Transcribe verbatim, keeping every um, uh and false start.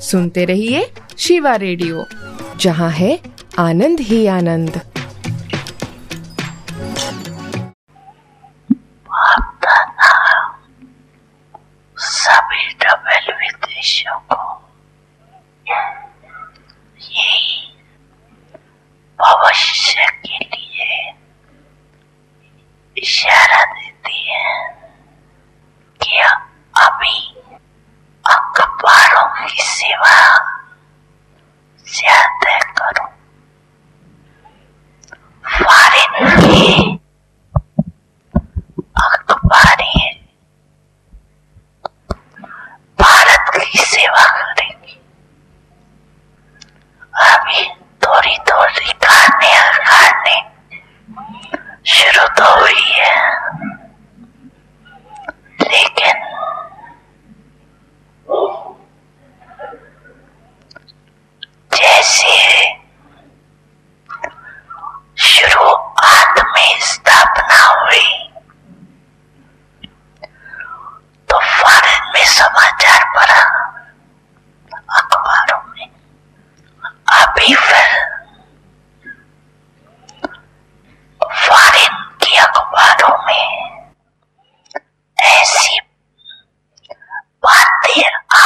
सुनते रहिए शिवा रेडियो, जहाँ है आनंद ही आनंद। सभी डबल विदेशियों को यही भविष्य के लिए इशारा देती है कि अभी अखबारों की सेवा ज्यादा करो। फॉरेन की अखबारें भारत की सेवा करेंगी। अभी थोड़ी थोड़ी खाने खाने शुरू तो हुई है, लेकिन जैसे शुरुआत में स्थापना हुई तो फॉरेन में समाचार पढ़ा अखबारों में। अभी फिर फॉरेन की अखबारों में ऐसी बातें